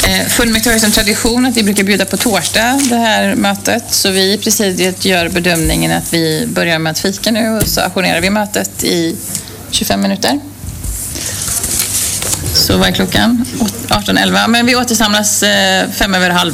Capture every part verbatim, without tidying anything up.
Eh, fullmäktige har som tradition att vi brukar bjuda på torsdag det här mötet. Så vi i presidiet gör bedömningen att vi börjar med att fika nu och så ajournerar vi mötet i tjugofem minuter. Så vad är klockan? arton elva. Men vi återsamlas eh, fem över halv.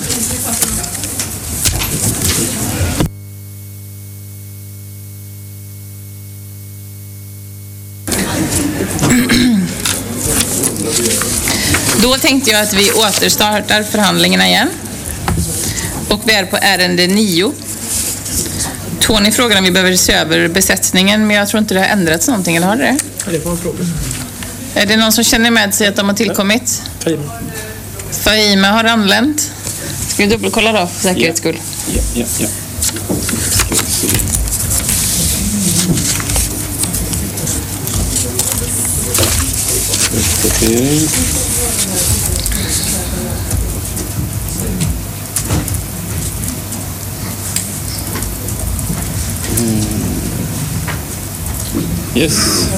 Då tänkte jag att vi återstartar förhandlingarna igen. Och vi är på ärende nio. Tony frågar om vi behöver se över besättningen, men jag tror inte det har ändrats någonting, eller har det? Ja, det var en fråga. Är det någon som känner med sig att de har tillkommit? Fahima. Fahima har anlänt. Ska vi dubbelkolla då för säkerhets skull? Ja, ja, ja. Uppdatering. Mm. Yes.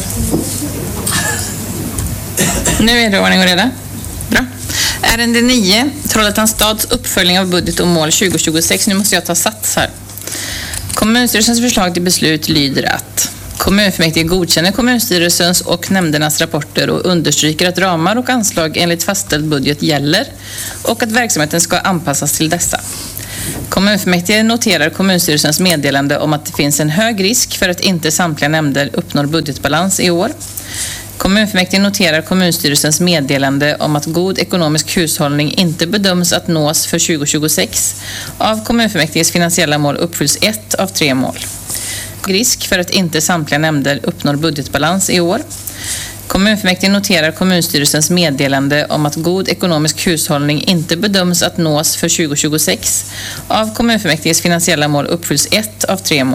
Nu är det ordning och reda. Bra. Ärende nio. Trollhättans stads uppföljning av budget och mål tjugo tjugosex. Nu måste jag ta sats här. Kommunstyrelsens förslag till beslut lyder att kommunfullmäktige godkänner kommunstyrelsens och nämndernas rapporter och understryker att ramar och anslag enligt fastställd budget gäller och att verksamheten ska anpassas till dessa. Kommunfullmäktige noterar kommunstyrelsens meddelande om att det finns en hög risk för att inte samtliga nämnder uppnår budgetbalans i år. Kommunfullmäktige noterar kommunstyrelsens meddelande om att god ekonomisk hushållning inte bedöms att nås för tjugo tjugosex. Av kommunfullmäktiges finansiella mål uppfylls ett av tre mål. Risk för att inte samtliga nämnder uppnår budgetbalans i år. Kommunfullmäktige noterar kommunstyrelsens meddelande om att god ekonomisk hushållning inte bedöms att nås för tjugo tjugosex. Av kommunfullmäktiges finansiella mål uppfylls ett av tre mål.